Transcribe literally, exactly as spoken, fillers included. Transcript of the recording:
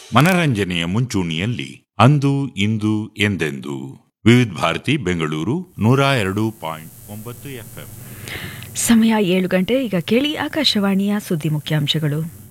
ಮನರಂಜನೆಯ ಮುಂಚೂಣಿಯಲ್ಲಿ ಅಂದು ಇಂದು ಎಂದೆಂದು ವಿವಿಧ ಭಾರತಿ ಬೆಂಗಳೂರು ನೂರ ಎರಡು ಪಾಯಿಂಟ್ ಒಂಬತ್ತು ಎಫ್ಎಂ. ಸಮಯ ಏಳು ಗಂಟೆ. ಈಗ ಕೇಳಿ ಆಕಾಶವಾಣಿಯ ಸುದ್ದಿ ಮುಖ್ಯಾಂಶಗಳು.